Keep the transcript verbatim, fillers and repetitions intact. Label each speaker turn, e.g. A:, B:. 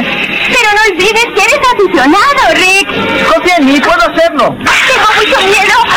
A: Pero no olvides que eres aficionado, Rick.
B: Confía en mí, puedo hacerlo.
A: Tengo mucho miedo.